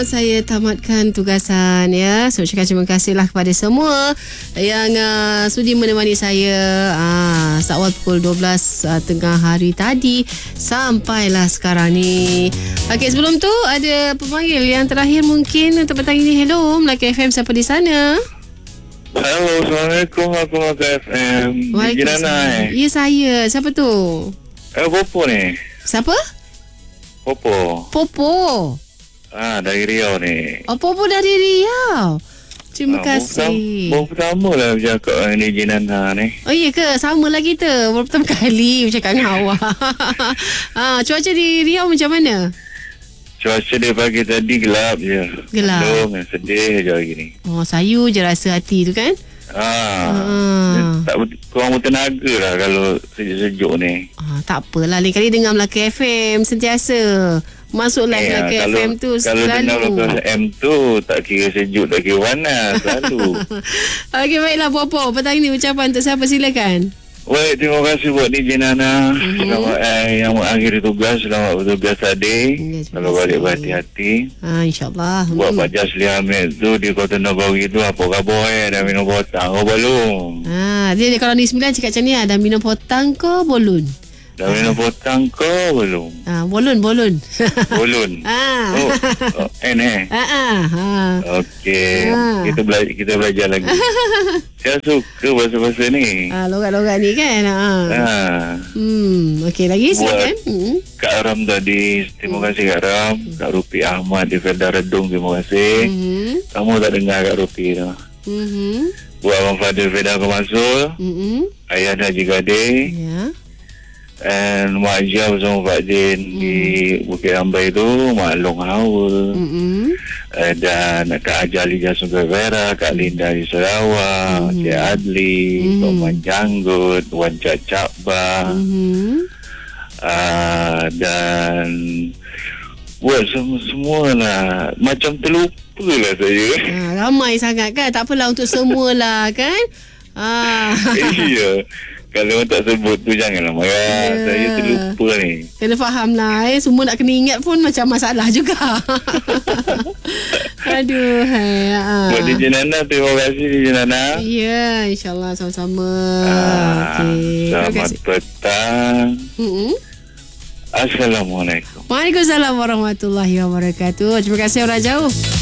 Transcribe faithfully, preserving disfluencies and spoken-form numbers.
saya tamatkan tugasan ya. So ucapkan terima kasihlah kepada semua yang uh, sudi menemani saya uh, seawal pukul dua belas uh, tengah hari tadi sampailah sekarang ni. Okey, sebelum tu ada pemanggil yang terakhir mungkin untuk petang ini. Hello, Melaka F M, siapa di sana? Halo, Assalamualaikum. Aku Melaka F M. Waalaikumsalam. Ya, saya. Siapa tu? Eh, Popo ni. Siapa? Popo. Popo. Ah, dari Riau ni. Oh, Popo dari Riau. Terima ah, kasih. Baru pertama lah bercakap dengan Encik Nana ni. Oh iya ke? Sama lah kita. Baru pertama kali bercakap dengan awak. ah, cuaca di Riau macam mana? Cuaca dia pagi tadi gelap je. Gelap. Mendung, sedih je hari ni. Oh, sayu je rasa hati tu kan? Ah, ah. Tak kurang bertenaga lah kalau sejuk-sejuk ni. Ah, tak apalah. Lain kali dengar Melaka F M sentiasa. Masuklah eh, Melaka kalau, F M tu kalau selalu. Kalau dengar Melaka F M tu tak kira sejuk, tak kira panas. Selalu. Okey, baiklah Popo. Petang ni ucapan untuk siapa, silakan. Baik, terima kasih buat Encik Nana. Mm-hmm. Selamat eh, yang mengakhiri tugas. Selamat bertugas tadi. Ya, kalau balik berhati-hati. Ah, InsyaAllah. Buat hmm. Pak Jasli Hamid tu di Kota Nagari tu apa khabar eh? Dah minum potang ke belum? Ah, dia, dia kalau ni sembilan cakap macam ni, dah minum potang ke bolon? Dah minum potang ke belum? Ah, bolon, bolon. Bolon. ah. Oh, oh N eh? Ah, ah. ah. Okey. Ah. Kita belajar kita belajar lagi. Saya suka bahasa-bahasa ni. Ah, logat-logat ni kan. Ah. Ah. Hmm, okey lagi silakan. Hmm. Kak Ram tadi, terima kasih Kak Ram. Kak Rupi Ahmad di Felda Redung, terima kasih. Hmm. Kamu tak dengar Kak Rupi tu. Hmm. Buat Abang Fadil Felda Kemasul. Hmm. Ayah Haji Gading. Ya. And Mak Ajah bersama Pak Din mm. di Bukit Rambai tu, Mak Long Hawa, mm-hmm. uh, dan Kak Ajali Jasun Vera, Kak Linda di Sarawak, mm-hmm. Cik Adli, mm-hmm. Tok Man Janggut, Wan Cak Cakba, mm-hmm. uh, dan buat semua-semua lah. Macam terlupa lah saya. Ha, ramai sangat kan? Tak apalah untuk semua lah kan? Ah. Iya. Kalau tak sebut tu janganlah marah. Yeah. Saya terlupa ni. Kena faham lah eh. Semua nak kena ingat pun macam masalah juga. Aduh. Hai, uh. Buat D J Nana, terima kasih D J Nana. Ya, yeah, insyaAllah sama-sama. Ah, okay. Selamat petang. Mm-hmm. Assalamualaikum. Waalaikumsalam warahmatullahi wabarakatuh. Terima kasih orang jauh.